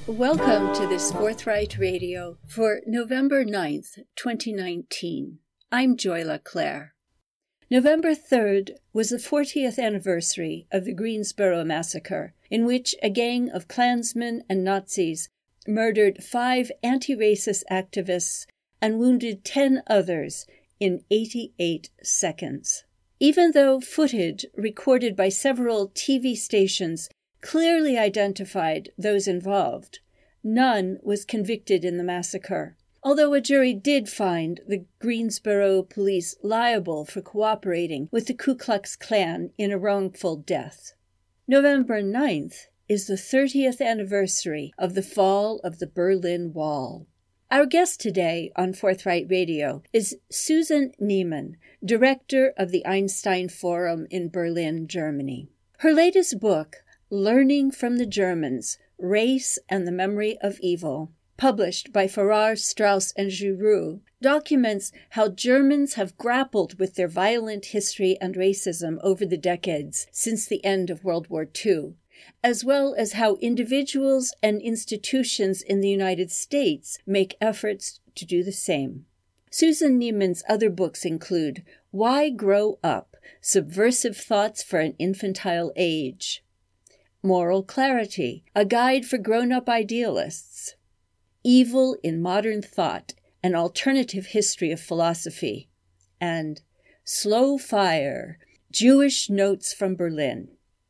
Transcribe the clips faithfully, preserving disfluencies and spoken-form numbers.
Welcome to this Forthright Radio for November ninth, twenty nineteen. I'm Joy LaClaire. November third was the fortieth anniversary of the Greensboro Massacre, in which a gang of Klansmen and Nazis murdered five anti-racist activists and wounded ten others in eighty-eight seconds. Even though footage recorded by several T V stations clearly identified those involved, none was convicted in the massacre, although a jury did find the Greensboro police liable for cooperating with the Ku Klux Klan in a wrongful death. November ninth is the thirtieth anniversary of the fall of the Berlin Wall. Our guest today on Forthright Radio is Susan Neiman, director of the Einstein Forum in Berlin, Germany. Her latest book, Learning from the Germans, Race and the Memory of Evil, published by Farrar, Straus and Giroux, documents how Germans have grappled with their violent history and racism over the decades since the end of World War Two, as well as how individuals and institutions in the United States make efforts to do the same. Susan Neiman's other books include Why Grow Up? Subversive Thoughts for an Infantile Age, Moral Clarity, a guide for grown-up idealists, Evil in Modern Thought, an alternative history of philosophy, and Slow Fire, Jewish Notes from Berlin.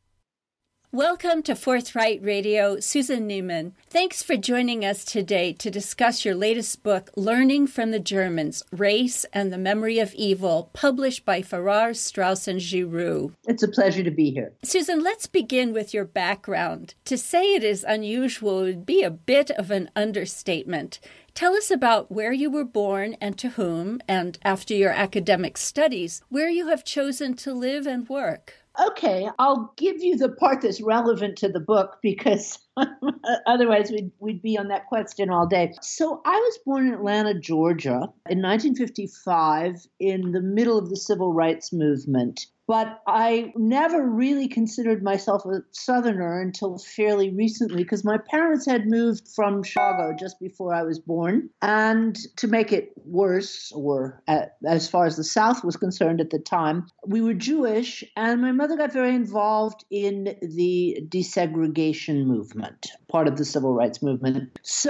Welcome to Forthright Radio, Susan Neiman. Thanks for joining us today to discuss your latest book, Learning from the Germans, Race and the Memory of Evil, published by Farrar, Straus and Giroux. It's a pleasure to be here. Susan, let's begin with your background. To say it is unusual would be a bit of an understatement. Tell us about where you were born and to whom, and after your academic studies, where you have chosen to live and work. Okay, I'll give you the part that's relevant to the book because otherwise we'd, we'd be on that question all day. So I was born in Atlanta, Georgia in nineteen fifty-five in the middle of the civil rights movement. But I never really considered myself a Southerner until fairly recently because my parents had moved from Chicago just before I was born. And to make it worse, or at, as far as the South was concerned at the time, we were Jewish, and my mother got very involved in the desegregation movement, part of the civil rights movement. So